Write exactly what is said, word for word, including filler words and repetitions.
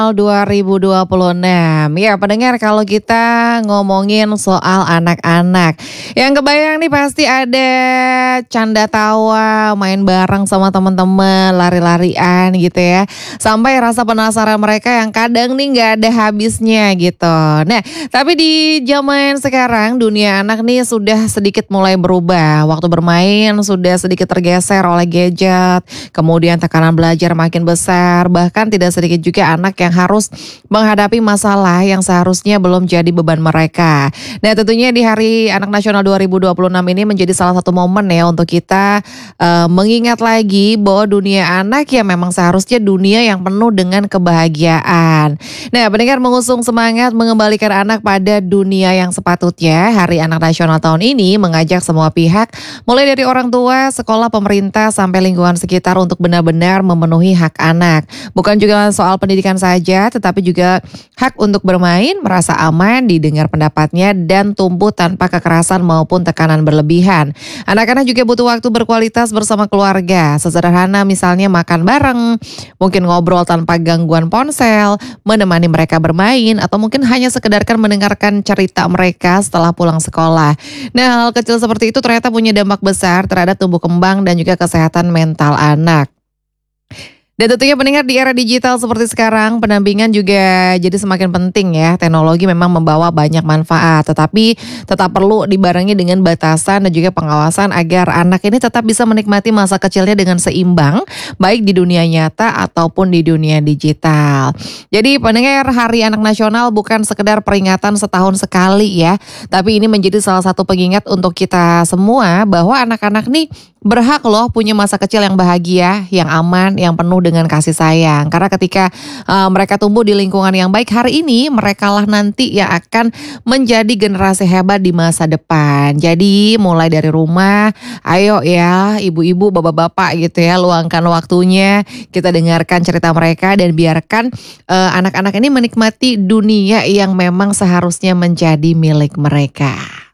dua ribu dua puluh enam. Ya, pendengar, kalau kita ngomongin soal anak-anak, yang kebayang nih pasti ada canda tawa, main bareng sama teman-teman, lari-larian gitu ya. Sampai rasa penasaran mereka yang kadang nih nggak ada habisnya gitu. Nah, tapi di zaman sekarang dunia anak nih sudah sedikit mulai berubah. Waktu bermain sudah sedikit tergeser oleh gadget, kemudian tekanan belajar makin besar, bahkan tidak sedikit juga anak yang harus menghadapi masalah yang seharusnya belum jadi beban mereka. Nah, tentunya di Hari Anak Nasional dua ribu dua puluh enam ini menjadi salah satu momen ya untuk kita uh, mengingat lagi bahwa dunia anak ya memang seharusnya dunia yang penuh dengan kebahagiaan. Nah, pendengar, mengusung semangat mengembalikan anak pada dunia yang sepatutnya, Hari Anak Nasional tahun ini mengajak semua pihak, mulai dari orang tua, sekolah, pemerintah, sampai lingkungan sekitar untuk benar-benar memenuhi hak anak. Bukan juga soal pendidikan saja, tetapi juga hak untuk bermain, merasa aman, didengar pendapatnya, dan tumbuh tanpa kekerasan maupun tekanan berlebihan. Anak-anak juga butuh waktu berkualitas bersama keluarga, sesederhana misalnya makan bareng, mungkin ngobrol tanpa gangguan ponsel, menemani mereka bermain, atau mungkin hanya sekedarkan mendengarkan cerita mereka setelah pulang sekolah. Nah, hal kecil seperti itu ternyata punya dampak besar terhadap tumbuh kembang dan juga kesehatan mental anak. Dan tentunya pendengar, di era digital seperti sekarang, pendampingan juga jadi semakin penting ya. Teknologi memang membawa banyak manfaat, tetapi tetap perlu dibarengi dengan batasan dan juga pengawasan agar anak ini tetap bisa menikmati masa kecilnya dengan seimbang, baik di dunia nyata ataupun di dunia digital. Jadi pendengar, Hari Anak Nasional bukan sekedar peringatan setahun sekali ya, tapi ini menjadi salah satu pengingat untuk kita semua bahwa anak-anak nih berhak loh punya masa kecil yang bahagia, yang aman, yang penuh dengan kasih sayang. Karena ketika uh, mereka tumbuh di lingkungan yang baik hari ini, merekalah nanti yang akan menjadi generasi hebat di masa depan. Jadi mulai dari rumah, ayo ya ibu-ibu, bapak-bapak gitu ya, luangkan waktunya, kita dengarkan cerita mereka dan biarkan uh, anak-anak ini menikmati dunia yang memang seharusnya menjadi milik mereka.